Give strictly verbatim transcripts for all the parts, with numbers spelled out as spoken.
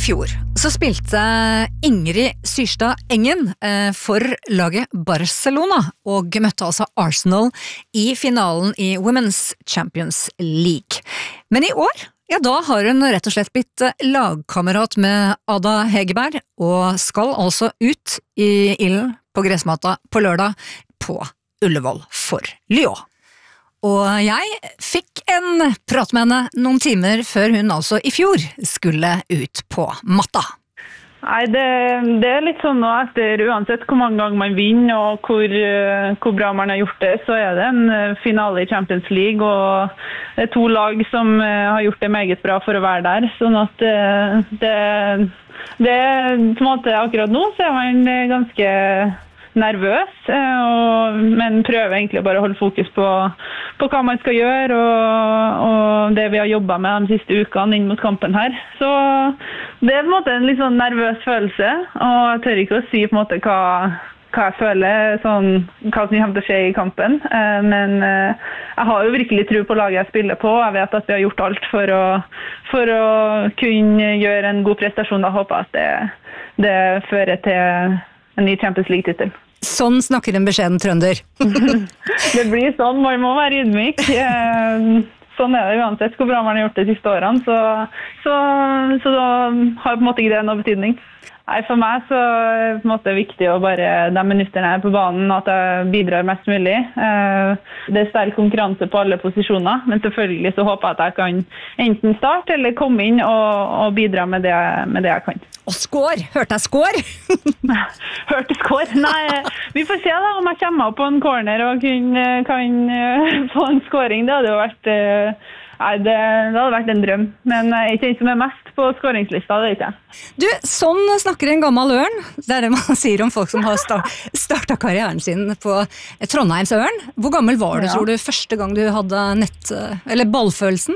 fjor så spilte Ingrid Syrstad Engen for laget Barcelona og møtte altså Arsenal i finalen i Women's Champions League. Men i år, ja da har hun rett og slett blitt lagkamerat med Ada Hegerberg og skal altså ut i ilden på gressmatta på lørdag på Ullevål for Lyon. Og jeg fikk en prat med henne noen timer før hun altså i fjor skulle ut på matta. Nei, det, det er litt sånn nå etter uansett hvor mange ganger man vinner og hvor, hvor bra man har gjort det, så er det en finale i Champions League, og det er to lag som har gjort det meget bra for å være der. Sånn at det, det på en måte akkurat nå så er man ganske nervøs, og, men prøver egentlig bare å holde fokus på, på hva man skal gjøre og, og det vi har jobbet med de siste ukene inn mot kampen her. Så det er på en måte en litt sånn nervøs følelse, og jeg tør ikke å si på en måte hva, hva jeg føler, sånn, hva som kommer til å skje i kampen. Men jeg har jo virkelig tro på laget jeg spiller på. Jeg vet at vi har gjort alt for å, for å kunne gjøre en god prestasjon. Jeg håper at det, det fører til en ny Champions League-titel. Sånn snakker en beskjeden trønder. Det blir sånn, man må være ydmyk. Sånn er det uansett hvor bra man har gjort det de siste årene, så, så, så da har på en måte ikke det noe betydning. Nei, for meg så er det på en måte viktig å bare de minutterne her på banen, at jeg bidrar mest mulig. Det er sterk konkurranse på alle posisjoner, men selvfølgelig så håper jeg at jeg kan enten starte eller komme inn og, og bidra med det, med det jeg kan. Og skår! Hørte jeg skår? Hørte skår? Nei, vi får se da om jeg kommer opp på en corner og kan, kan få en skåring. Det hadde jo vært, nei, det, det hadde vært en drøm, men jeg er ikke den som er mest på skåringslista, det er ikke jeg. Du, sånn snakker en gammel ørn. Det er det man sier om folk som har startet karrieren sin på Trondheims ørn. Hvor gammel var du, ja. Tror du, første gang du hadde nett, eller ballfølelsen?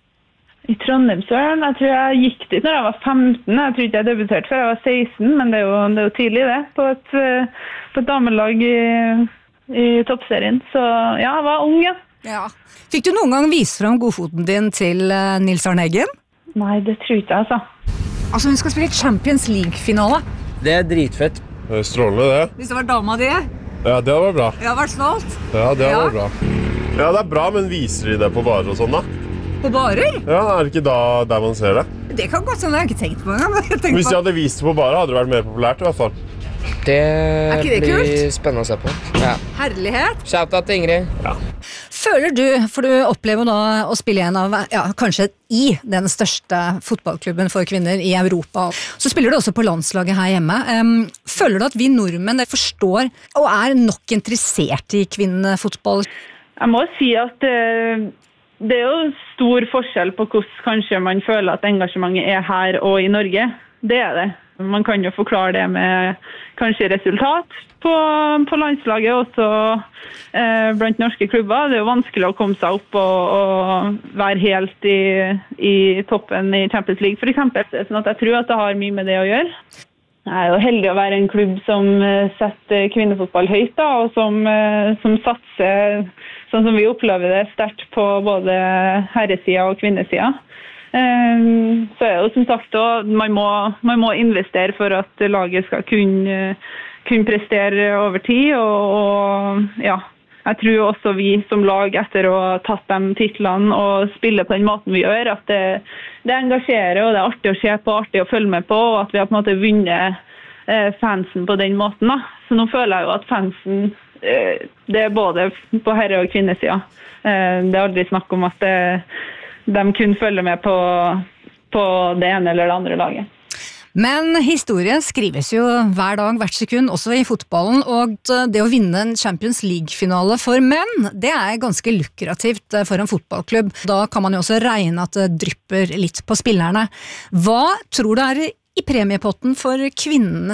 I Trondheimsøren, jeg tror jeg gikk dit når jeg var femten, jeg tror ikke jeg debuterte før jeg var seksten, men det er jo, det er jo tidlig det, på et, på et damelag i, i toppserien, så ja, jeg var ung, ja. Ja. Fikk du noen gang vise frem godfoten din til Nils Arne Eggen? Nei, det tror ikke jeg, altså. Altså, hun skal spille Champions League-finale. Det er dritfett. Det er strålende, det. Hvis det var dama di? Ja, det var bra. Jeg har vært stolt. Ja, det ja. var bra. Ja, det er bra, men viser de det på barer og sånn da? På barer? Ja, er det ikke da der man ser det? Det kan godt sånn, jeg har ikke tenkt på det. Hvis de hadde vist det på barer, hadde det vært mer populært i hvert fall. Det, det blir kult? Spennende å se på. Ja. Herlighet. Shout-out til Ingrid. Ja. Føler du, for du opplever da å spille en av, ja, kanskje i den største fotballklubben for kvinner i Europa. Så spiller du også på landslaget her hjemme. Føler du at vi nordmenn forstår og er nok interessert i kvinnefotball? Jeg må si at uh, det er jo stor forskjell på hvordan kanskje man føler at engasjementet er her og i Norge. Det er det. Man kan jo forklare det med kanskje resultat på, på landslaget, også eh, blant norske klubber. Det er jo vanskelig å komme seg opp og, og være helt i, i toppen i Champions League, for eksempel. Sånn at jeg tror at det har mye med det å gjøre. Jeg er jo heldig å være en klubb som setter kvinnefotball høyt, da, og som, som satser, sånn som vi opplever det, sterkt på både herresida og kvinnesida. Så er det jo som sagt også, man må, man må investere for at laget skal kunne, kunne prestere over tid, og, og ja, jeg tror også vi som lag etter å ha tatt de titlene og spille på den måten vi gjør, at det, det engasjerer og det er artig å se på, artig å følge med på, og at vi har på en måte vunnet eh, fansen på den måten da. Så nå føler jeg jo at fansen, eh, det er både på herre- og kvinnesida. Eh, det er aldri snakk om at det de kun følger med på, på det ene eller det andre laget. Men historie skrives jo hver dag, hvert sekund, også i fotballen, og det å vinne en Champions League-finale for menn, det er ganske lukrativt for en fotballklubb. Da kan man jo også regne at det drypper litt på spillerne. Hva tror du er i premiepotten for kvinnene